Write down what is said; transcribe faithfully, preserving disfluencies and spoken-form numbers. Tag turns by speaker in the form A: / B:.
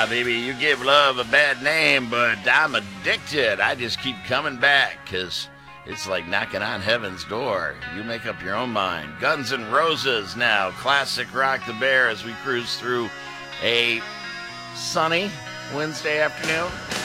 A: Ah, baby, you give love a bad name, but I'm addicted. I just keep coming back because it's like knocking on heaven's door. You make up your own mind. Guns N' Roses now. Classic Rock the Bear as we cruise through a sunny Wednesday afternoon.